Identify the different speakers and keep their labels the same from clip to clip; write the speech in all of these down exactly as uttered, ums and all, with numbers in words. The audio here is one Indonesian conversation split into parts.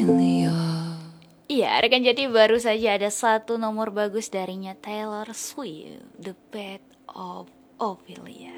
Speaker 1: Iya, rekan jadi baru saja ada satu nomor bagus darinya Taylor Swift, The Path of Ophelia.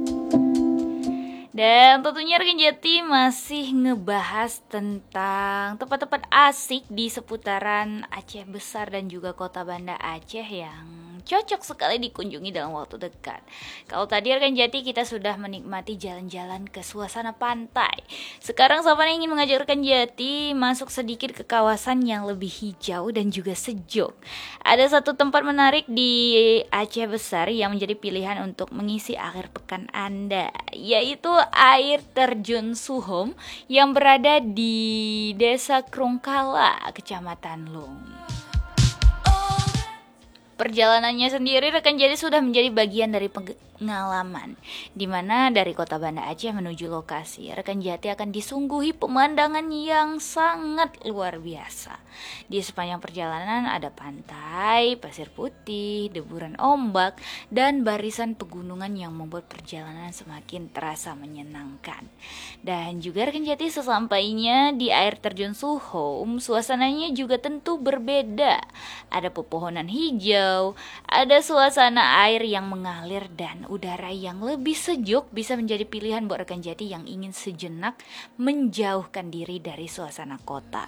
Speaker 1: Dan tentunya rekan jati masih ngebahas tentang tempat-tempat asik di seputaran Aceh Besar dan juga kota Banda Aceh yang cocok sekali dikunjungi dalam waktu dekat. Kalau tadi rekan jati kita sudah menikmati jalan-jalan ke suasana pantai. Sekarang Savana ingin mengajak rekan jati masuk sedikit ke kawasan yang lebih hijau dan juga sejuk. Ada satu tempat menarik di Aceh Besar yang menjadi pilihan untuk mengisi akhir pekan Anda, yaitu air terjun Suhom yang berada di Desa Krungkala, Kecamatan Lung. Perjalanannya sendiri rekan jadi sudah menjadi bagian dari pengalaman, di mana dari kota Banda Aceh menuju lokasi, rekan jati akan disungguhi pemandangan yang sangat luar biasa. Di sepanjang perjalanan ada pantai, pasir putih, deburan ombak, dan barisan pegunungan yang membuat perjalanan semakin terasa menyenangkan. Dan juga rekan jati sesampainya di air terjun Suhom, suasananya juga tentu berbeda. Ada pepohonan hijau, ada suasana air yang mengalir dan udara yang lebih sejuk bisa menjadi pilihan buat rekan jati yang ingin sejenak menjauhkan diri dari suasana kota.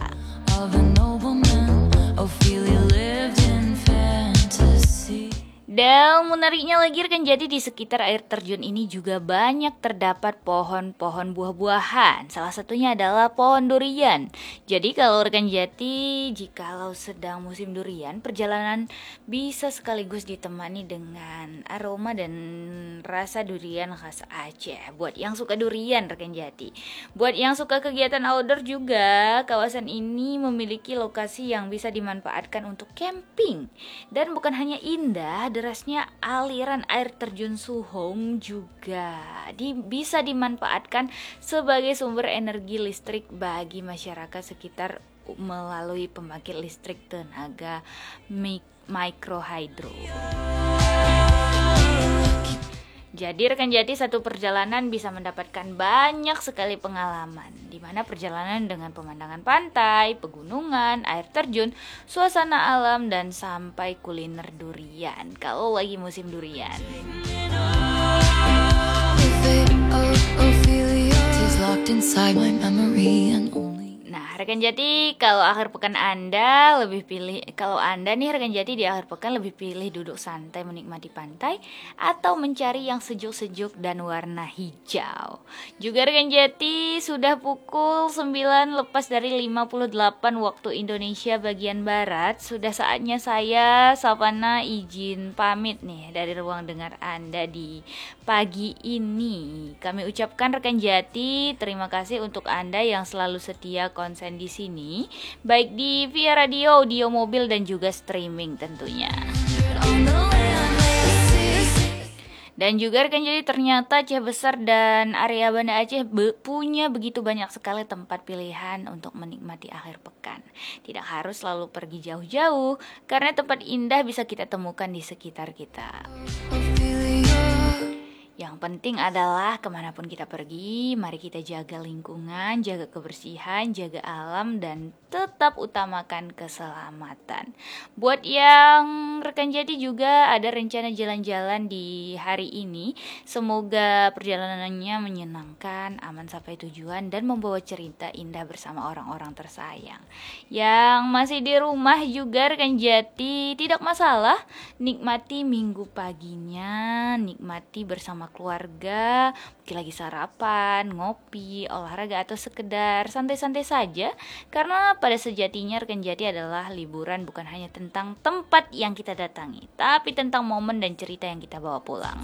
Speaker 1: Dan menariknya lagi rekan jadi di sekitar air terjun ini juga banyak terdapat pohon-pohon buah-buahan. Salah satunya adalah pohon durian. Jadi kalau rekan jati jikalau sedang musim durian, perjalanan bisa sekaligus ditemani dengan aroma dan rasa durian khas Aceh. Buat yang suka durian rekan jati. Buat yang suka kegiatan outdoor juga, kawasan ini memiliki lokasi yang bisa dimanfaatkan untuk camping. Dan bukan hanya indah, derasnya aliran air terjun Suhom juga di, bisa dimanfaatkan sebagai sumber energi listrik bagi masyarakat sekitar melalui pembangkit listrik tenaga mikrohidro. Jadi rekan jati satu perjalanan bisa mendapatkan banyak sekali pengalaman, di mana perjalanan dengan pemandangan pantai, pegunungan, air terjun, suasana alam, dan sampai kuliner durian kalau lagi musim durian. Nah, rekan jati kalau akhir pekan Anda lebih pilih kalau Anda nih rekan jati di akhir pekan lebih pilih duduk santai menikmati pantai atau mencari yang sejuk-sejuk dan warna hijau. Juga rekan jati sudah pukul sembilan lepas dari lima puluh delapan waktu Indonesia bagian barat. Sudah saatnya saya Savana izin pamit nih dari ruang dengar Anda di pagi ini. Kami ucapkan rekan jati terima kasih untuk Anda yang selalu setia konsen di sini, baik di via radio, audio mobil dan juga streaming tentunya. Dan juga rekan jadi ternyata Aceh Besar dan area Banda Aceh be- punya begitu banyak sekali tempat pilihan untuk menikmati akhir pekan. Tidak harus selalu pergi jauh-jauh, karena tempat indah bisa kita temukan di sekitar kita. Yang penting adalah kemanapun kita pergi, mari kita jaga lingkungan, jaga kebersihan, jaga alam, dan tetap utamakan keselamatan. Buat yang rekan jadi juga ada rencana jalan-jalan di hari ini, semoga perjalanannya menyenangkan, aman sampai tujuan, dan membawa cerita indah bersama orang-orang tersayang. Yang masih di rumah juga rekan jati, tidak masalah, nikmati minggu paginya, nikmati bersama keluarga, mungkin lagi sarapan, ngopi, olahraga, atau sekedar santai-santai saja. Karena pada sejatinya rekan jati adalah liburan bukan hanya tentang tempat yang kita datangi, tapi tentang momen dan cerita yang kita bawa pulang.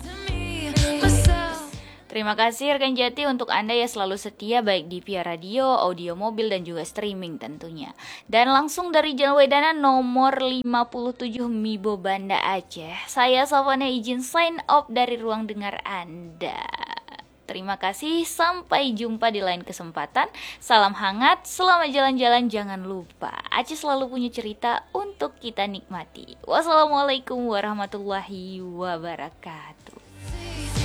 Speaker 1: Terima kasih rekan jati untuk Anda yang selalu setia baik di via radio, audio mobil, dan juga streaming tentunya. Dan langsung dari Jalan Wedana nomor lima puluh tujuh Mibo Banda Aceh, saya Savana izin sign off dari ruang dengar Anda. Terima kasih, sampai jumpa di lain kesempatan. Salam hangat, selamat jalan-jalan, jangan lupa Aceh selalu punya cerita untuk kita nikmati. Wassalamualaikum warahmatullahi wabarakatuh.